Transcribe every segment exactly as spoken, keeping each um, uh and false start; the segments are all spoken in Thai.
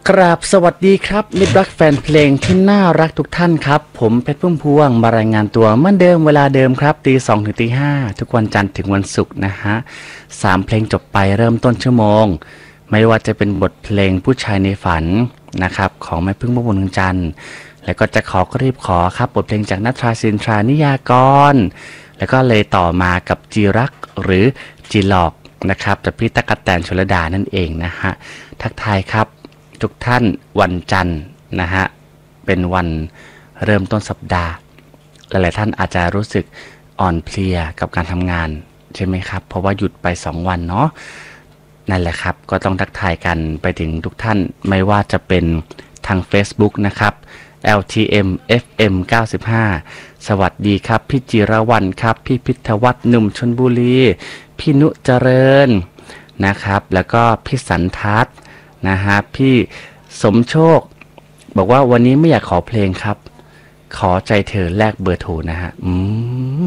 กราบสวัสดีครับมิตรรักแฟนเพลงที่น่ารักทุกท่านครับผมเพชรพุ่มพวงมารายงานตัวเหมือนเดิมเวลาเดิมครับตีสองถึงตีห้าทุกวันจันทร์ถึงวันศุกร์นะฮะสามเพลงจบไปเริ่มต้นชั่วโมงไม่ว่าจะเป็นบทเพลงผู้ชายในฝันนะครับของแม่พึ่งพุ่มพวงดวงจันทร์แล้วก็จะขอก็รีบขอครับบทเพลงจากนัทราศินทรานิยากรแล้วก็เลยต่อมากับจีรักหรือจีหลอกนะครับจากพี่ตั๊กแตนชลดานั่นเองนะฮะทักทายครับทุกท่านวันจันทร์นะฮะเป็นวันเริ่มต้นสัปดาห์หลายๆท่านอาจจะรู้สึกอ่อนเพลียกับการทำงานใช่ไหมครับเพราะว่าหยุดไปสองวันเนาะนั่นแหละครับก็ต้องทักทายกันไปถึงทุกท่านไม่ว่าจะเป็นทาง Facebook นะครับ แอล ที เอ็ม เอฟ เอ็ม เก้าสิบห้า สวัสดีครับพี่จิรวรรณครับพี่พิทวัฒน์หนุ่มชลบุรีพี่นุเจริญนะครับแล้วก็พี่สันทัศน์นะฮะพี่สมโชคบอกว่าวันนี้ไม่อยากขอเพลงครับขอใจเธอแลกเบอร์โทรนะฮะอืม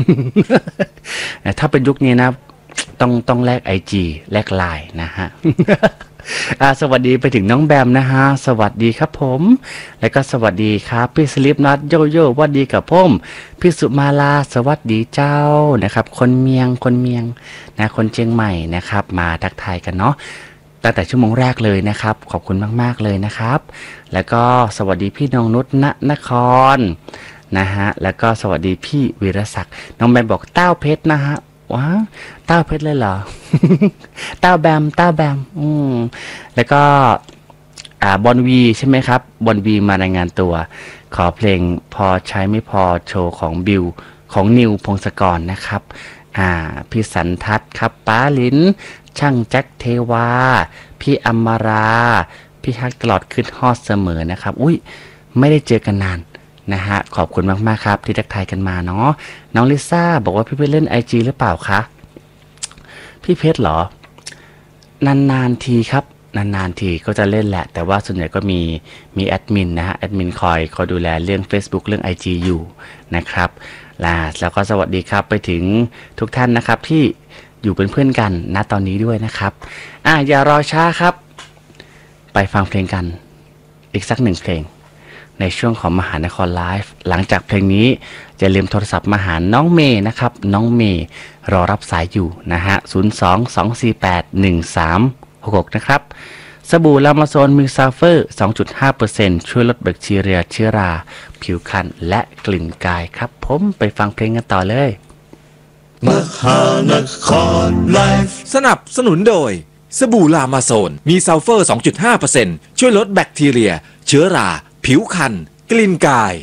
ถ้าเป็นยุคนี้นะต้องต้องแลก ไอ จี แลกไลน์นะฮะ สวัสดีไปถึงน้องแบมนะฮะสวัสดีครับผมแล้วก็สวัสดีครับพี่สลิปนัทโยโย่สวัสดีกับผมพี่สุมาลาสวัสดีเจ้านะครับคนเมียงคนเมียงนะคนเชียงใหม่นะครับมาทักทายกันเนาะตั้งแต่ชั่วโมงแรกเลยนะครับขอบคุณมากๆเลยนะครับแล้วก็สวัสดีพี่น้องนุชณนครนะฮะแล้วก็สวัสดีพี่วีรศักดิ์น้องแบมบอกเต้าเพชรนะฮะว้าเต้าเพชรเลยเหรอ เต้าแบมเต้าแบมอืมแล้วก็อ่าบอลวีใช่ไหมครับบอลวีมารายงานตัวขอเพลงพอใช้ไม่พอโชว์ของบิวของนิวพงศกรนะครับอ่าพี่สันทัศน์ครับป้าลินช่างแจ็คเทวาพี่อมราพี่ฮักตลอดขึ้นฮอดเสมอนะครับอุ้ยไม่ได้เจอกันนานนะฮะขอบคุณมากๆครับที่ทักทายกันมาเนาะน้องลิซ่าบอกว่าพี่เพชรเล่น ไอ จี หรือเปล่าคะพี่เพชรเหรอนานๆทีครับนานๆทีก็จะเล่นแหละแต่ว่าส่วนใหญ่ก็มีมีแอดมินนะฮะแอดมินคอยคอยดูแลเรื่อง Facebook เรื่อง ไอ จี อยู่นะครับแล้วก็สวัสดีครับไปถึงทุกท่านนะครับที่อยู่เป็นเพื่อนกันณตอนนี้ด้วยนะครับอ่ะอย่ารอช้าครับไปฟังเพลงกันอีกสักหนึ่งเพลงในช่วงของมหานครไลฟ์หลังจากเพลงนี้จะลืมโทรศัพท์มาหาน้องเมย์นะครับน้องเมย์รอรับสายอยู่นะฮะศูนย์ สอง สอง สี่ แปด หนึ่ง สาม หก หกนะครับสบู่ลามาโซนมิลซัลเฟอร์ สองจุดห้าเปอร์เซ็นต์ ช่วยลดแบคทีเรียเชื้อราผิวคันและกลิ่นกายครับผมไปฟังเพลงกันต่อเลยมหานครไลฟ์สนับสนุนโดยสบู่ลามาโซนมีซัลเฟอร์ สองจุดห้าเปอร์เซ็นต์ ช่วยลดแบคทีเรียเชื้อราผิวคันกลิ่นกาย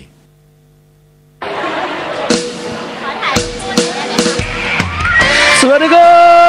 สวัสดีครับ